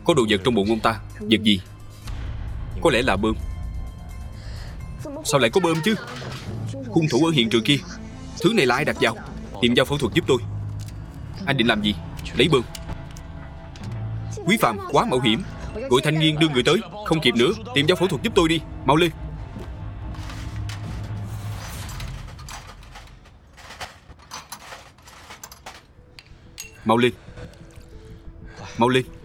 Có đồ vật trong bụng ông ta. Vật gì? Có lẽ là bơm. Sao lại có bơm chứ? Hung thủ ở hiện trường kia. Thứ này là ai đặt vào? Tìm giao phẫu thuật giúp tôi. Anh định làm gì? Lấy bơm. Quý Phạm, quá mạo hiểm. Gọi thanh niên đưa người tới. Không kịp nữa, tìm giao phẫu thuật giúp tôi đi. Mau lên. Mau lên. Mau lên.